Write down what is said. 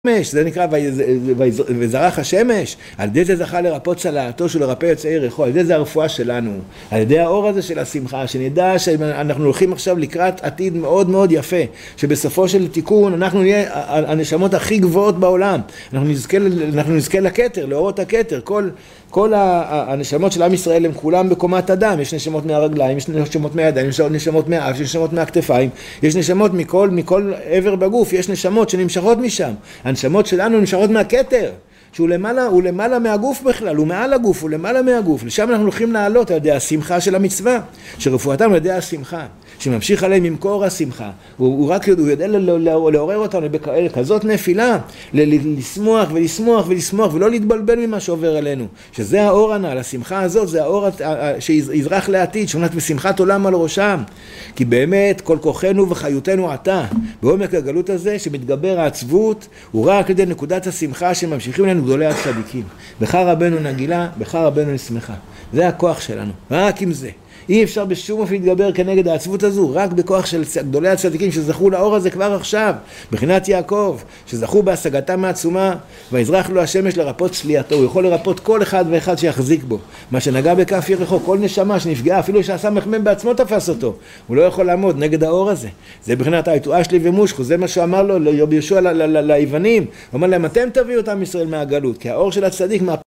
זה נקרא וזרח השמש, על ידי זה זכה לרפות צלעתו של לרפא יוצאי יריחו, על ידי זה הרפואה שלנו, על ידי האור הזה של השמחה, שנדע שאנחנו הולכים עכשיו לקראת עתיד מאוד מאוד יפה, שבסופו של תיקון אנחנו נהיה הנשמות הכי גבוהות בעולם, אנחנו נזכה לכתר, לאורות הכתר, כל הנשמות של עם ישראל הם כולם בקומת אדם, יש נשמות מהרגליים, יש נשמות מהידיים, יש נשמות מהאף, יש נשמות מהכתפיים, יש נשמות מכל עבר בגוף, יש נשמות שנמשכות משם. הנשמות שלנו נמשכות מהכתר, שהוא למעלה מהגוף בכלל, הוא מעל הגוף, הוא למעלה מהגוף. לשם אנחנו הולכים לעלות על ידי השמחה של המצווה, שרפואתם על ידי השמחה, שממשיך עליהם ממקור השמחה. הוא יודע לעורר אותנו בכזאת נפילה, לשמוח ולשמוח ולשמוח, ולא להתבלבל ממה שעובר עלינו. שזה האור הנ"ל, השמחה הזאת, זה האור שיזרח לעתיד, שעונת בשמחת עולם על ראשם. כי באמת כל כוחנו וחיותנו עתה, בעומק הגלות הזה שמתגבר העצבות, הוא רק על ידי נקודת השמחה שממשיכים לנו גדולי הצדיקים. בך רבנו נגילה, בך רבנו נשמחה. זה הכוח שלנו, רק עם זה. אי אפשר בשום אופן להתגבר כנגד העצבות הזו, רק בכוח של גדולי הצדיקים שזכו לאור הזה כבר עכשיו, בחינת יעקב, שזכו בהשגתם העצומה, ויזרח לו השמש לרפות צליעתו. הוא יכול לרפות כל אחד ואחד שיחזיק בו. מה שנגע בכף יריחו, כל נשמה שנפגעה, אפילו שעשה מחמם בעצמו תפס אותו, הוא לא יכול לעמוד נגד האור הזה. זה בחינת היתואה שלי ומושכו, זה מה שאמר לו יהושע ליוונים. הוא אמר להם, אתם תביאו אותם ישראל מהגלות, כי האור של הצדיק